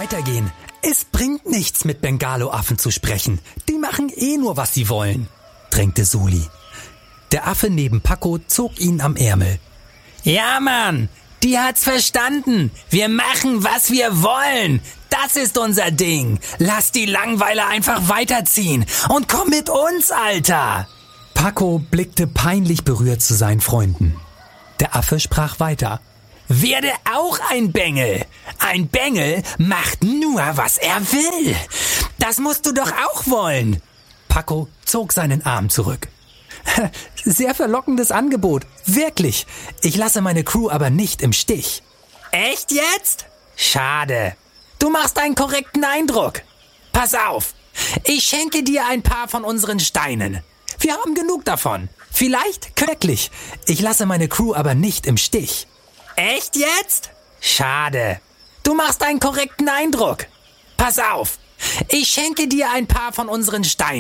weitergehen. Es bringt nichts, mit Bengalo-Affen zu sprechen. Die machen nur, was sie wollen, drängte Suli. Der Affe neben Paco zog ihn am Ärmel. Ja, Mann, die hat's verstanden. Wir machen, was wir wollen. Das ist unser Ding. Lass die Langweiler einfach weiterziehen. Und komm mit uns, Alter. Paco blickte peinlich berührt zu seinen Freunden. Der Affe sprach weiter. Werde auch ein Bengel. Ein Bengel macht nur, was er will. Das musst du doch auch wollen. Paco zog seinen Arm zurück. Sehr verlockendes Angebot. Wirklich. Ich lasse meine Crew aber nicht im Stich. Echt jetzt? Schade. Du machst einen korrekten Eindruck. Pass auf. Ich schenke dir ein paar von unseren Steinen. Wir haben genug davon. Vielleicht wirklich. Ich lasse meine Crew aber nicht im Stich. Echt jetzt? Schade. Du machst einen korrekten Eindruck. Pass auf. Ich schenke dir ein paar von unseren Steinen.